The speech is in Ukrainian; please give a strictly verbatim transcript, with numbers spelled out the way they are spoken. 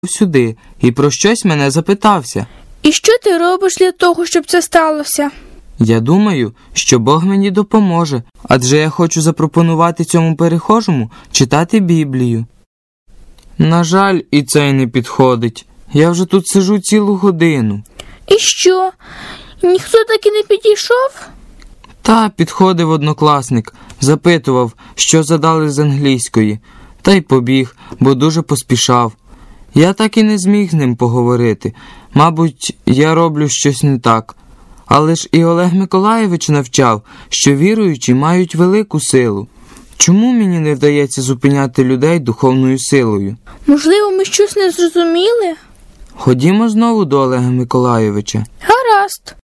сюди і про щось мене запитався. І що ти робиш для того, щоб це сталося? Я думаю, що Бог мені допоможе, адже я хочу запропонувати цьому перехожому читати Біблію. На жаль, і це не підходить. Я вже тут сиджу цілу годину. І що? Ніхто так і не підійшов? Та підходив однокласник, запитував, що задали з англійської, та й побіг, бо дуже поспішав. Я так і не зміг з ним поговорити. Мабуть, я роблю щось не так. Але ж і Олег Миколайович навчав, що віруючі мають велику силу. Чому мені не вдається зупиняти людей духовною силою? Можливо, ми щось не зрозуміли? Ходімо знову до Олега Миколайовича. Гаразд.